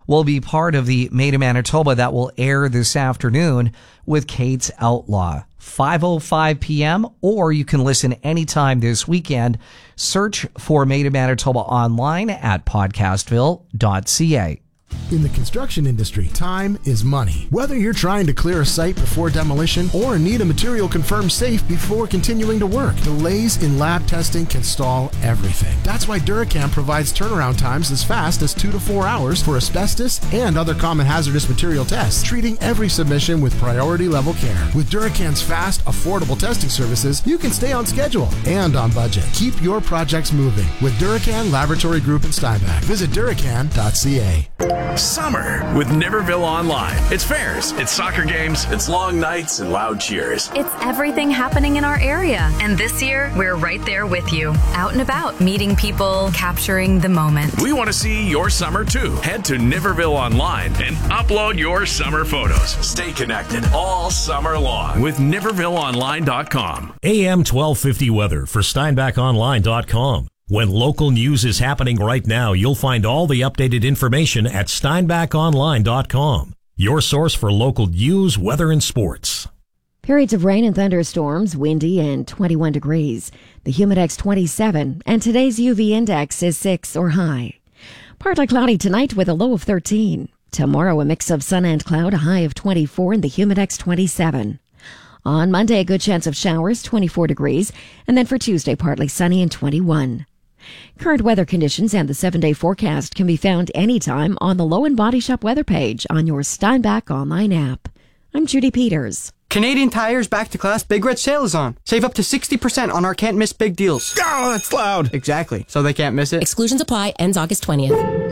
will be part of the Made in Manitoba that will air this afternoon with Kate's Outlaw. 5:05 p.m. or you can listen anytime this weekend. Search for Made in Manitoba online at podcastville.ca. In the construction industry, time is money. Whether you're trying to clear a site before demolition or need a material confirmed safe before continuing to work, delays in lab testing can stall everything. That's why Duracam provides turnaround times as fast as 2 to 4 hours for asbestos and other common hazardous material tests, treating every submission with priority level care. With Duracam's fast, affordable testing services, you can stay on schedule and on budget. Keep your projects moving with Duracan Laboratory Group in Steinbach. Visit Duracan.ca. Summer with Niverville Online. It's fairs, it's soccer games, it's long nights and loud cheers. It's everything happening in our area. And this year, we're right there with you. Out and about, meeting people, capturing the moment. We want to see your summer too. Head to Niverville Online and upload your summer photos. Stay connected all summer long with NivervilleOnline.com. AM 1250 weather for SteinbachOnline.com. When local news is happening right now, you'll find all the updated information at SteinbachOnline.com. Your source for local news, weather, and sports. Periods of rain and thunderstorms, windy and 21 degrees. The Humidex 27, and today's UV index is 6 or high. Partly cloudy tonight with a low of 13. Tomorrow, a mix of sun and cloud, a high of 24, and the Humidex 27. On Monday, a good chance of showers, 24 degrees, and then for Tuesday, partly sunny and 21. Current weather conditions and the 7-day forecast can be found anytime on the Low and Body Shop weather page on your Steinbach online app. I'm Judy Peters. Canadian Tire's Back to Class Big Red Sale is on. Save up to 60% on our can't miss big deals. Oh, that's loud. Exactly. So they can't miss it. Exclusions apply. Ends August 20th.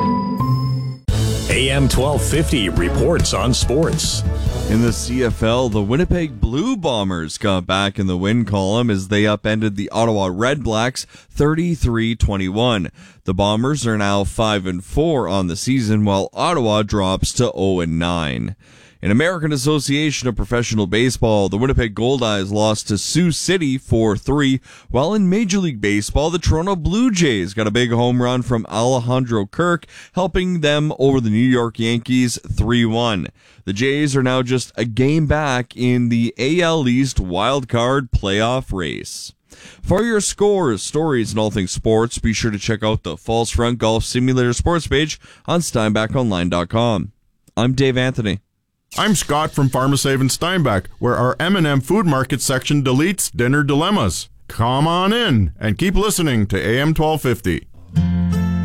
AM 1250 reports on sports. In the CFL, the Winnipeg Blue Bombers got back in the win column as they upended the Ottawa Red Blacks 33-21. The Bombers are now 5-4 on the season, while Ottawa drops to 0-9. In American Association of Professional Baseball, the Winnipeg Goldeyes lost to Sioux City 4-3, while in Major League Baseball, the Toronto Blue Jays got a big home run from Alejandro Kirk, helping them over the New York Yankees 3-1. The Jays are now just a game back in the AL East wildcard playoff race. For your scores, stories, and all things sports, be sure to check out the Falls Front Golf Simulator sports page on SteinbachOnline.com. I'm Dave Anthony. I'm Scott from Pharmasave in Steinbach, where our M&M Food Market section deletes dinner dilemmas. Come on in and keep listening to AM 1250.